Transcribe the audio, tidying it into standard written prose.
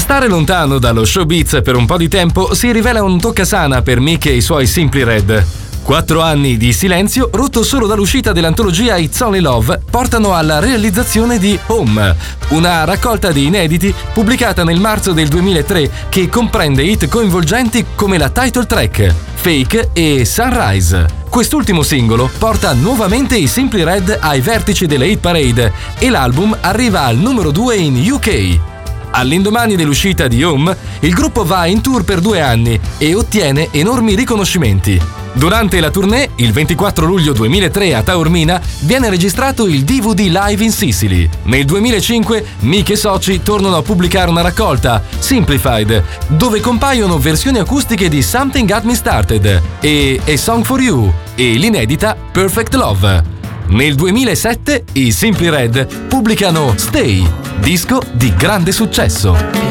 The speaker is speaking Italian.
Stare lontano dallo showbiz per un po' di tempo si rivela un toccasana per Mick e i suoi Simply Red. 4 anni di silenzio, rotto solo dall'uscita dell'antologia It's Only Love, portano alla realizzazione di Home, una raccolta di inediti pubblicata nel marzo del 2003 che comprende hit coinvolgenti come la title track, Fake e Sunrise. Quest'ultimo singolo porta nuovamente i Simply Red ai vertici delle hit parade e l'album arriva al numero 2 in UK. All'indomani dell'uscita di Home, il gruppo va in tour per 2 anni e ottiene enormi riconoscimenti. Durante la tournée, il 24 luglio 2003 a Taormina, viene registrato il DVD Live in Sicily. Nel 2005, Mick e soci tornano a pubblicare una raccolta, Simplified, dove compaiono versioni acustiche di Something Got Me Started e A Song for You e l'inedita Perfect Love. Nel 2007 i Simply Red pubblicano Stay, disco di grande successo.